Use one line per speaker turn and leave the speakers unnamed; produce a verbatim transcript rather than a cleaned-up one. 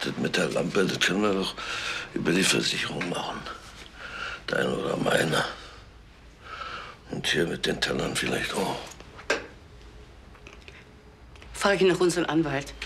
Das mit der Lampe, das können wir doch über die Versicherung machen. Deine oder meine. Und hier mit den Tellern vielleicht auch.
Frage ich nach unserem Anwalt.